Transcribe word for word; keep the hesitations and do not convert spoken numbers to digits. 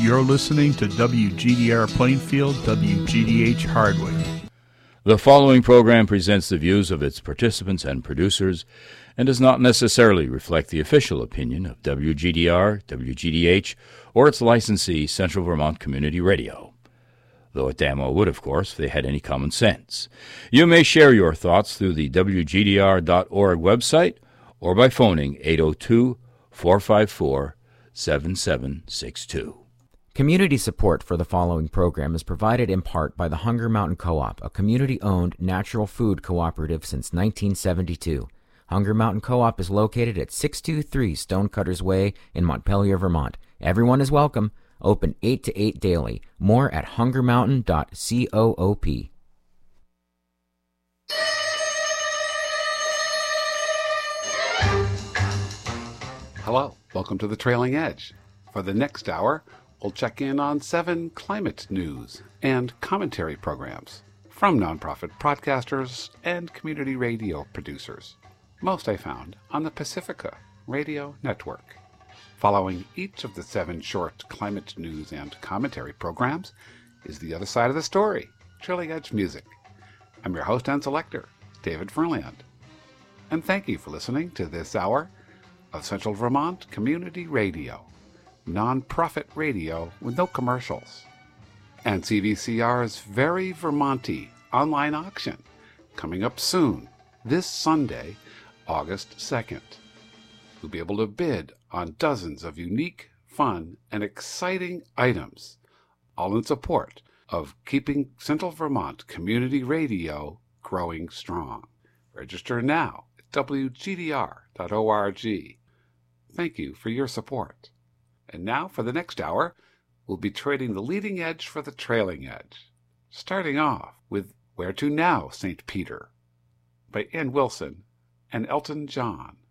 You're listening to W G D R Plainfield, W G D H Hardwick. The following program presents the views of its participants and producers and does not necessarily reflect the official opinion of W G D R, W G D H, or its licensee, Central Vermont Community Radio. Though it damn well would, of course, if they had any common sense. You may share your thoughts through the W G D R dot org website or by phoning eight oh two, four five four, seven seven six two. Community support for the following program is provided in part by the Hunger Mountain Co-op, a community-owned natural food cooperative since nineteen seventy-two. Hunger Mountain Co-op is located at six two three Stonecutters Way in Montpelier, Vermont. Everyone is welcome. Open eight to eight daily. More at hunger mountain dot coop. Hello, welcome to the Trailing Edge. For the next hour, we'll check in on seven climate news and commentary programs from nonprofit broadcasters and community radio producers. Most I found on the Pacifica Radio Network. Following each of the seven short climate news and commentary programs is The Other Side of the Story, Trailing Edge Music. I'm your host and selector, David Furland. And thank you for listening to this hour of Central Vermont Community Radio, non-profit radio with no commercials. And C V C R's very Vermonty online auction coming up soon, this Sunday, August second. You'll be able to bid on dozens of unique, fun, and exciting items, all in support of keeping Central Vermont Community Radio growing strong. Register now at W G D R dot org. Thank you for your support. And now for the next hour, we'll be trading the leading edge for the trailing edge, starting off with Where to Now, Saint Peter by Ann Wilson and Elton John.